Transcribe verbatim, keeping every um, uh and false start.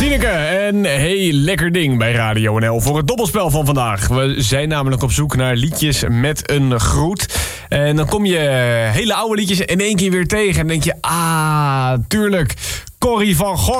Tineke en Hey Lekker Ding bij Radio N L voor het dobbelspel van vandaag. We zijn namelijk op zoek naar liedjes met een groet. En dan kom je hele oude liedjes in één keer weer tegen en denk je, ah, tuurlijk, Corrie van Gogh.